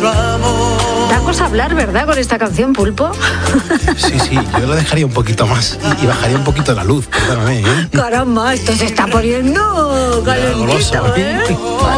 Da cosa hablar, ¿verdad? Con esta canción, Pulpo. Sí, yo lo dejaría un poquito más y bajaría un poquito la luz, perdóname, ¿eh? Caramba, esto se está poniendo calentito, ¿eh?